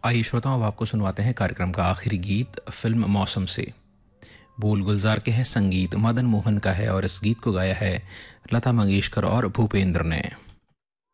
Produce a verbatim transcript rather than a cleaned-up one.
आइए श्रोताओं, अब आपको सुनवाते हैं कार्यक्रम का आखिरी गीत फिल्म मौसम से। बोल गुलजार के हैं, संगीत मदन मोहन का है और इस गीत को गाया है लता मंगेशकर और भूपेंद्र ने।